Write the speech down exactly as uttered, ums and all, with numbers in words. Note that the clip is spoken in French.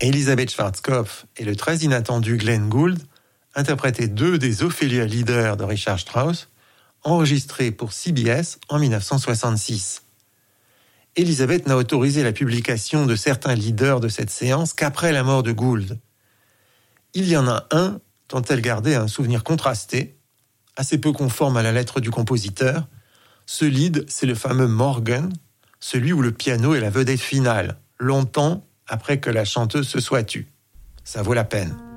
Elizabeth Schwarzkopf et le très inattendu Glenn Gould interprétaient deux des Ophélia leaders de Richard Strauss, enregistrés pour C B S en dix-neuf cent soixante-six. Elizabeth n'a autorisé la publication de certains leaders de cette séance qu'après la mort de Gould. Il y en a un dont elle gardait un souvenir contrasté, assez peu conforme à la lettre du compositeur. Ce lead, c'est le fameux Morgan, celui où le piano est la vedette finale, longtemps après que la chanteuse se soit tue. Ça vaut la peine.